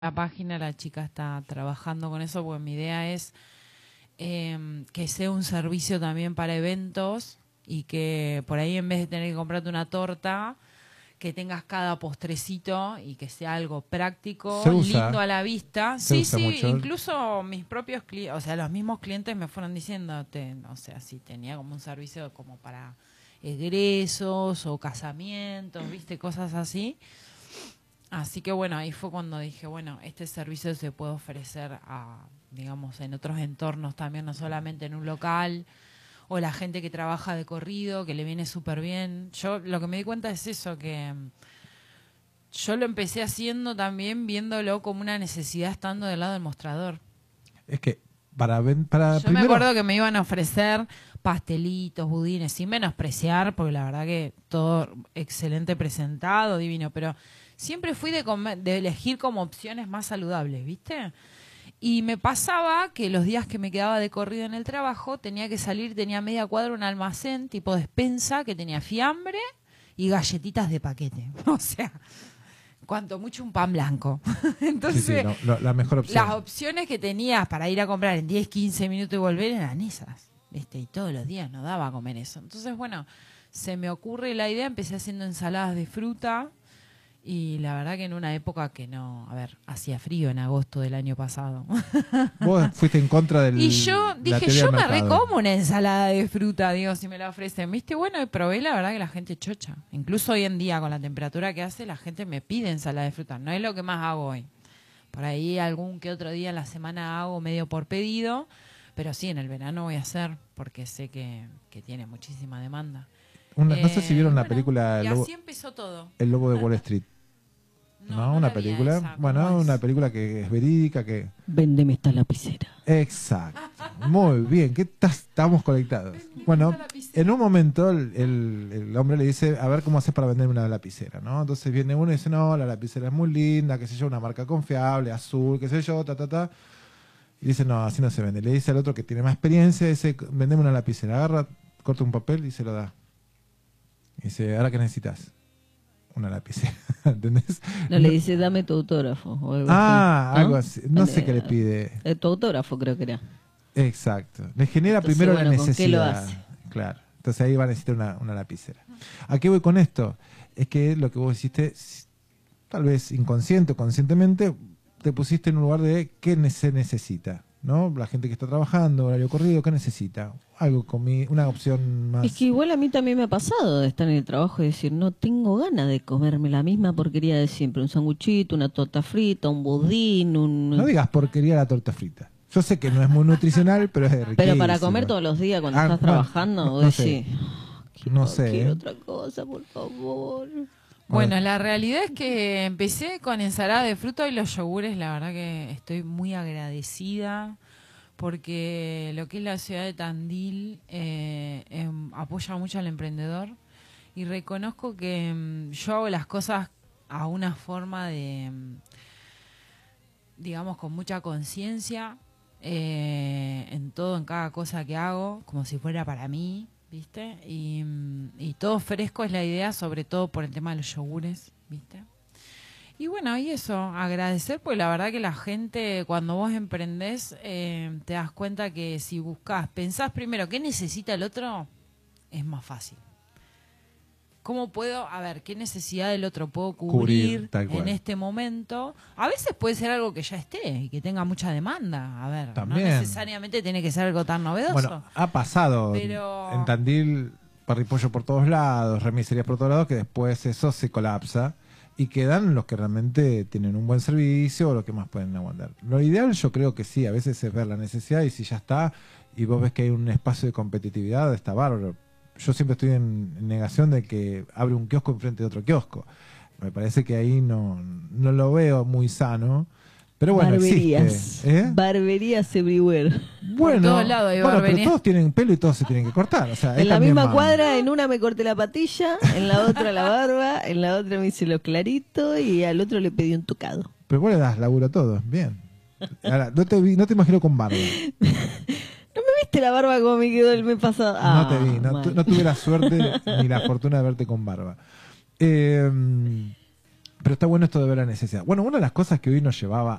la página, la chica está trabajando con eso, porque mi idea es que sea un servicio también para eventos y que por ahí en vez de tener que comprarte una torta, que tengas cada postrecito y que sea algo práctico, lindo a la vista. Sí, sí, mucho. Incluso mis propios clientes, o sea, los mismos clientes me fueron diciendo, o sea, si tenía como un servicio como para egresos o casamientos, viste, cosas así. Así que bueno, ahí fue cuando dije, bueno, este servicio se puede ofrecer a, digamos, en otros entornos también, no solamente en un local, o la gente que trabaja de corrido, que le viene súper bien. Yo lo que me di cuenta es eso, que yo lo empecé haciendo también viéndolo como una necesidad estando del lado del mostrador. Es que yo primero... me acuerdo que me iban a ofrecer pastelitos, budines, sin menospreciar, porque la verdad que todo excelente presentado, divino, pero siempre fui de elegir como opciones más saludables, ¿viste? Y me pasaba que los días que me quedaba de corrido en el trabajo, tenía que salir, tenía media cuadra un almacén tipo despensa que tenía fiambre y galletitas de paquete. O sea, cuanto mucho un pan blanco. Entonces, sí, la mejor opción. Las opciones que tenías para ir a comprar en 10, 15 minutos y volver eran esas, ¿viste? Y todos los días no daba a comer eso. Entonces, bueno, se me ocurre la idea, empecé haciendo ensaladas de fruta. Y la verdad que en una época que no, a ver, hacía frío en agosto del año pasado. Vos fuiste en contra del... Y yo dije, yo me recomo una ensalada de fruta, digo, si me la ofrecen. ¿Viste? Bueno, y probé, la verdad que la gente chocha. Incluso hoy en día, con la temperatura que hace, la gente me pide ensalada de fruta. No es lo que más hago hoy. Por ahí algún que otro día en la semana hago medio por pedido. Pero sí, en el verano voy a hacer, porque sé que tiene muchísima demanda. No sé si vieron la película... Y así empezó todo. El Lobo de Wall Street. No, una película, esa, bueno, una película que es verídica, que... Véndeme esta lapicera. Exacto, muy bien, que estamos conectados. Bueno, en un momento el hombre le dice, a ver cómo haces para venderme una lapicera, ¿no? Entonces viene uno y dice, no, la lapicera es muy linda, qué sé yo, una marca confiable, azul, qué sé yo, Y dice, no, así no se vende. Le dice al otro que tiene más experiencia, dice, vendeme una lapicera, agarra, corta un papel y se lo da. Y dice, ¿ahora qué necesitas? Una lapicera, ¿entendés? No, le dice, dame tu autógrafo. O algo así, ¿no? Algo así. No sé qué le pide. Tu autógrafo creo que era. Exacto. Le genera entonces, primero la necesidad. ¿Con qué lo hace? Claro. Entonces ahí va a necesitar una lapicera. ¿A qué voy con esto? Es que lo que vos hiciste, tal vez inconsciente o conscientemente, te pusiste en un lugar de qué se necesita, ¿no? La gente que está trabajando, horario corrido, ¿qué necesita? Algo una opción más. Es que igual a mí también me ha pasado de estar en el trabajo y decir, no tengo ganas de comerme la misma porquería de siempre, un sanguchito, una torta frita, un budín, No digas porquería la torta frita. Yo sé que no es muy nutricional, pero es riquísimo. Pero para comer todos los días cuando estás trabajando, no vos sé. decís, no sé. Quiero otra cosa, por favor. Bueno, la realidad es que empecé con ensalada de fruta y los yogures, la verdad que estoy muy agradecida porque lo que es la ciudad de Tandil apoya mucho al emprendedor y reconozco que yo hago las cosas a una forma de, digamos, con mucha conciencia en todo, en cada cosa que hago, como si fuera para mí. ¿Viste? Y todo fresco es la idea, sobre todo por el tema de los yogures, ¿viste? Y bueno, y eso, agradecer, pues la verdad que la gente, cuando vos emprendés, te das cuenta que si pensás primero qué necesita el otro, es más fácil. ¿Cómo puedo, qué necesidad del otro puedo cubrir en este momento? A veces puede ser algo que ya esté y que tenga mucha demanda. A ver, también. No necesariamente tiene que ser algo tan novedoso. Bueno, ha pasado en Tandil, parripollo por todos lados, remiserías por todos lados, que después eso se colapsa y quedan los que realmente tienen un buen servicio o los que más pueden aguantar. Lo ideal yo creo que sí, a veces es ver la necesidad y si ya está y vos ves que hay un espacio de competitividad, está bárbaro. Yo siempre estoy en negación de que abre un kiosco enfrente de otro kiosco. Me parece que ahí no lo veo muy sano. Pero bueno, barberías. Existe. Barberías everywhere. Por Bueno, todos lados hay pero todos tienen pelo y todos se tienen que cortar. O sea, en la misma cuadra, en una me corté la patilla, en la otra la barba, en la otra me hice lo clarito y al otro le pedí un tocado. Pero vos le das laburo a todos, bien. Ahora, no te imagino con barba. ¿No me viste la barba como me quedó el mes pasado? No te vi, no tuve la suerte ni la fortuna de verte con barba. Pero está bueno esto de ver la necesidad. Bueno, una de las cosas que hoy nos llevaba